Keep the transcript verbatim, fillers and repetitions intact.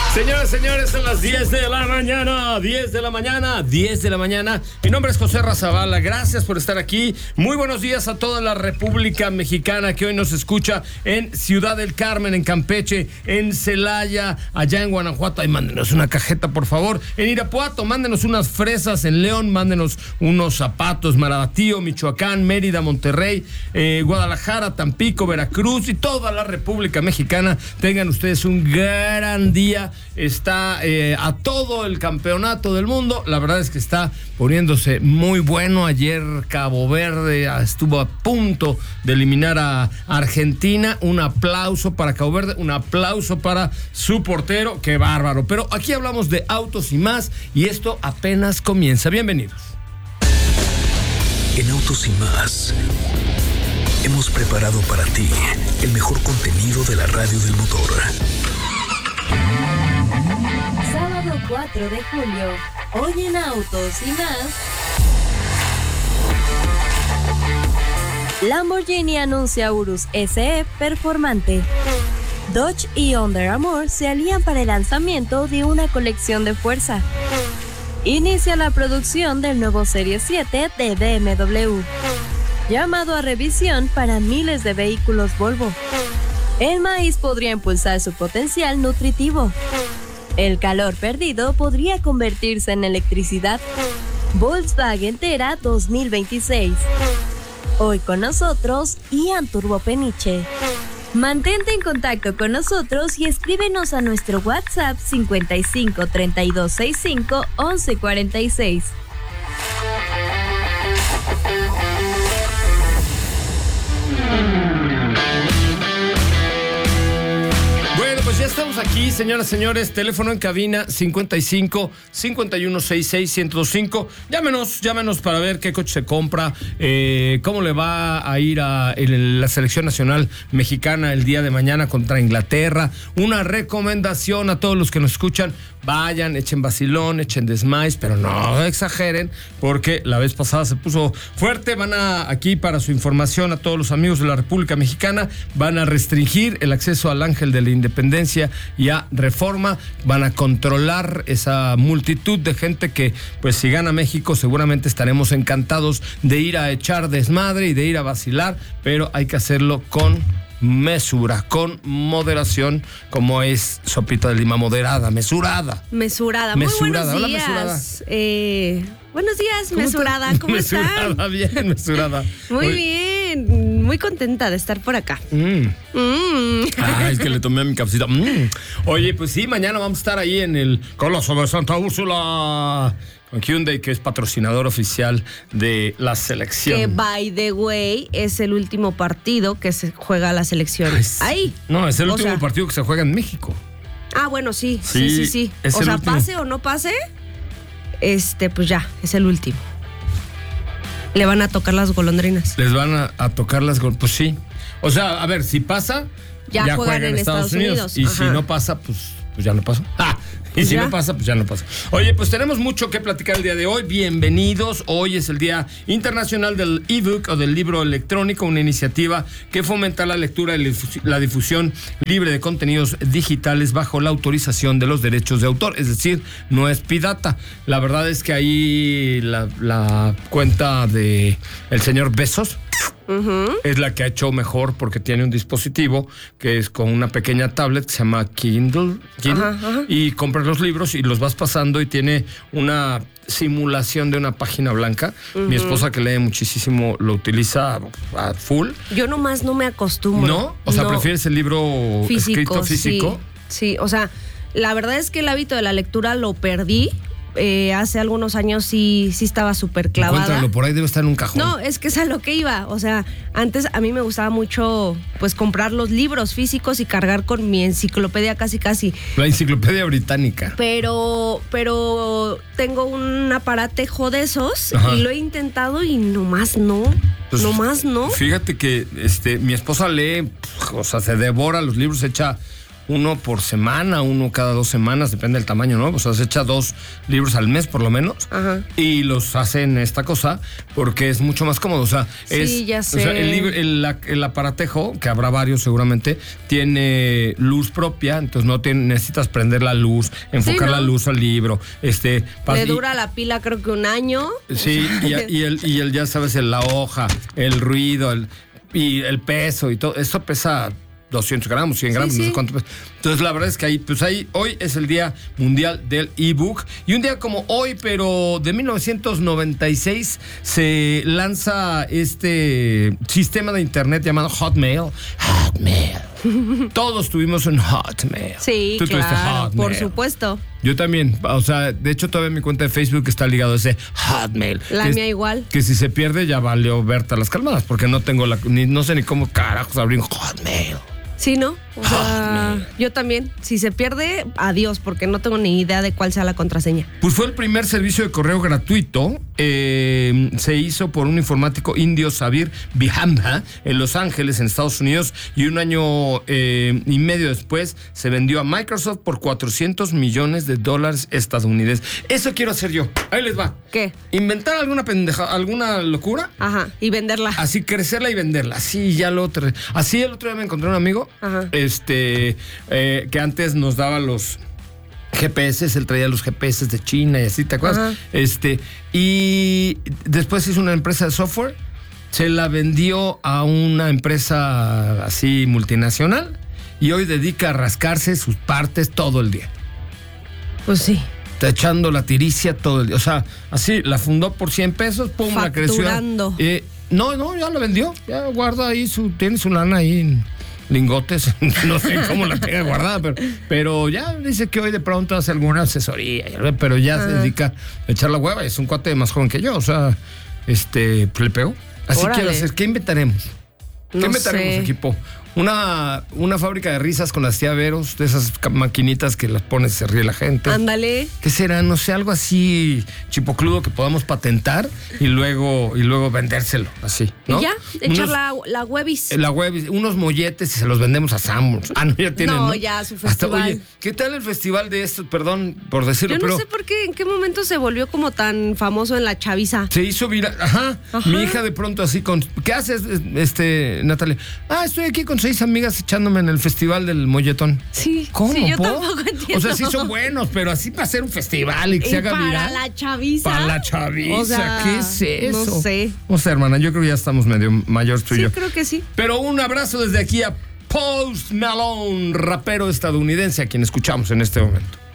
Señoras, señores, son las diez de la mañana, diez de la mañana, diez de la mañana. Mi nombre es José Razabala, gracias por estar aquí. Muy buenos días a toda la República Mexicana que hoy nos escucha en Ciudad del Carmen, en Campeche, en Celaya, allá en Guanajuato. Ay, mándenos una cajeta, por favor. En Irapuato, mándenos unas fresas. En León, mándenos unos zapatos. Marabatío, Michoacán, Mérida, Monterrey, eh, Guadalajara, Tampico, Veracruz y toda la República Mexicana. Tengan ustedes un gran día. Está eh, a todo el campeonato del mundo. La verdad es que está poniéndose muy bueno. Ayer Cabo Verde estuvo a punto de eliminar a Argentina. Un aplauso para Cabo Verde, un aplauso para su portero. ¡Qué bárbaro! Pero aquí hablamos de autos y más, y esto apenas comienza. Bienvenidos. En Autos y Más hemos preparado para ti el mejor contenido de la radio del motor. Sábado cuatro de julio, hoy en Autos y Más. Lamborghini anuncia Urus S E performante. Dodge y Under Armour se alían para el lanzamiento de una colección de fuerza. Inicia la producción del nuevo Serie siete de B M W. Llamado a revisión para miles de vehículos Volvo. El maíz podría impulsar su potencial nutritivo. El calor perdido podría convertirse en electricidad. Volkswagen Tera dos mil veintiséis. Hoy con nosotros, Ian Turbo Peniche. Mantente en contacto con nosotros y escríbenos a nuestro WhatsApp cincuenta y cinco, treinta y dos, sesenta y cinco, once, cuarenta y seis. Pues ya estamos aquí, señoras y señores. Teléfono en cabina cincuenta y cinco, cincuenta y uno, sesenta y seis, ciento cinco. Llámenos, llámenos para ver qué coche se compra, eh, cómo le va a ir a el, la selección nacional mexicana el día de mañana contra Inglaterra. Una recomendación a todos los que nos escuchan: vayan, echen vacilón, echen desmais, pero no exageren, porque la vez pasada se puso fuerte. Van a, aquí para su información a todos los amigos de la República Mexicana, van a restringir el acceso al Ángel de la Independencia y a Reforma. Van a controlar esa multitud de gente que, pues, si gana México, seguramente estaremos encantados de ir a echar desmadre y de ir a vacilar, pero hay que hacerlo con mesura, con moderación, como es Sopita de Lima, moderada, mesurada. Mesurada, muy mesurada. buenos Hola, días. mesurada. Eh, buenos días, mesurada, ¿cómo están? Mesurada, bien, mesurada. Muy Oye, bien, muy contenta de estar por acá. Mm. Mm. Ay, es que le tomé a mi cafecito. Mm. Oye, pues sí, mañana vamos a estar ahí en el Coloso de Santa Úrsula con Hyundai, que es patrocinador oficial de la selección. Que, by the way, es el último partido que se juega la selección. Ay, ahí. No, es el O último sea, partido que se juega en México. Ah, bueno, sí, Sí, sí, sí, sí. es O el sea, último. pase o no pase, este, pues ya, es el último. Le van a tocar las golondrinas. Les van a, a tocar las gol. Pues sí. O sea, a ver, si pasa, Ya ya, juegan juega en en Estados, Estados Unidos. Unidos. Y si Ajá. no pasa, pues, pues ya no pasó. Ah, y Pues si ya. no pasa, pues ya no pasa. Oye, pues tenemos mucho que platicar el día de hoy. Bienvenidos. Hoy es el Día Internacional del ebook o del libro electrónico, una iniciativa que fomenta la lectura y la difusión libre de contenidos digitales bajo la autorización de los derechos de autor. Es decir, no es pirata. La verdad es que ahí la, la cuenta de el señor Bezos Uh-huh. es la que ha hecho mejor, porque tiene un dispositivo que es con una pequeña tablet que se llama Kindle, Kindle Ajá, ajá. y compras los libros y los vas pasando y tiene una simulación de una página blanca. Uh-huh. Mi esposa, que lee muchísimo, lo utiliza a full. Yo nomás no me acostumbro. ¿No? O sea, No. ¿prefieres el libro Físico, escrito físico? Sí, sí, o sea, la verdad es que el hábito de la lectura lo perdí. Eh, hace algunos años sí, sí estaba súper clavada. Encuéntralo, por ahí debe estar en un cajón. No, es que es a lo que iba. O sea, antes a mí me gustaba mucho, pues, comprar los libros físicos y cargar con mi enciclopedia casi casi. La enciclopedia británica. Pero, pero tengo un aparatejo de esos. Ajá. Y lo he intentado y nomás no. Pues, nomás no. Fíjate que este, mi esposa lee, o sea, se devora los libros, echa uno por semana, uno cada dos semanas, depende del tamaño, ¿no? O sea, se echa dos libros al mes por lo menos. Ajá. Y los hace en esta cosa porque es mucho más cómodo. O sea, Sí, es, ya o sea, sé. el, libro- el, la- el aparatejo, que habrá varios seguramente, tiene luz propia, entonces no tiene, necesitas prender la luz, enfocar ¿no? la luz al libro. Este, pas- Le y- dura la pila creo que un año. Sí, y, y el, y el, ya sabes, el- la hoja, el ruido, el, y el peso y todo. Esto pesa doscientos gramos, cien gramos, Sí, no sé sí. cuánto pesa. Entonces, la verdad es que ahí, pues ahí, hoy es el Día Mundial del E-Book. Y un día como hoy, pero de mil novecientos noventa y seis, se lanza este sistema de internet llamado Hotmail. Hotmail. Todos tuvimos un Hotmail. Sí, Tú tuviste claro, por Hotmail. supuesto. Yo también, o sea, de hecho todavía mi cuenta de Facebook está ligado a ese Hotmail. La Que es- mía igual. Que si se pierde ya valió Berta las calmadas, porque no tengo la, ni, no sé ni cómo carajos abrir un Hotmail. Sí, ¿no? O sea, yo también. Si se pierde, adiós, porque no tengo ni idea de cuál sea la contraseña. Pues fue el primer servicio de correo gratuito. eh, se hizo por un informático indio, Sabir Bihamba, en Los Ángeles, en Estados Unidos. Y un año eh, y medio después se vendió a Microsoft por cuatrocientos millones de dólares estadounidenses. Eso quiero hacer yo. Ahí les va. ¿Qué? Inventar alguna pendeja, alguna locura. Ajá, y venderla. Así crecerla y venderla. Así ya lo otro. Así el otro día me encontré un amigo. Ajá. Este. eh, que antes nos daba los G P S, él traía los G P S de China y así, ¿te acuerdas? Ajá. Este. Y después hizo una empresa de software. Se la vendió a una empresa así multinacional. Y hoy dedica a rascarse sus partes todo el día. Pues sí. Está echando la tiricia todo el día. O sea, así, la fundó por cien pesos, pum, la creció. Facturando. Eh, no, no, ya la vendió. Ya guarda ahí su, tiene su lana ahí en lingotes. No sé cómo la tenga guardada, pero, pero ya dice que hoy de pronto hace alguna asesoría, pero ya se Ajá. dedica a echar la hueva. Es un cuate más joven que yo, o sea, este, pues le pegó. Así Órale. quiero hacer. ¿Qué inventaremos? ¿Qué No inventaremos, sé. equipo? Una, una fábrica de risas con las tía Veros, de esas ca- maquinitas que las pones y se ríe la gente. Ándale. ¿Qué será? No sé, algo así chipocludo que podamos patentar y luego, y luego vendérselo, así, ¿no? Y ya, echar Unos- la, la webis. la web, unos molletes y se los vendemos a Sanborns. Ah, no, ya tienen, No, ¿no? ya, su Hasta, festival. oye, ¿qué tal el festival de estos? Perdón por decirlo, Yo no pero sé por qué, en qué momento se volvió como tan famoso en la chaviza. se hizo viral. Ajá, Ajá. mi hija de pronto así con... ¿Qué haces, este, Natalia? Ah, estoy aquí con seis amigas echándome en el festival del molletón. Sí, ¿Cómo? sí, yo po? tampoco entiendo. O sea, sí son buenos, pero así para hacer un festival y que Y se haga para viral. la chaviza. Para la chaviza, O sea, ¿qué es eso? no sé. O sea, hermana, yo creo que ya estamos medio mayores tú y Sí, yo. creo que sí. Pero un abrazo desde aquí a Post Malone, rapero estadounidense, a quien escuchamos en este momento.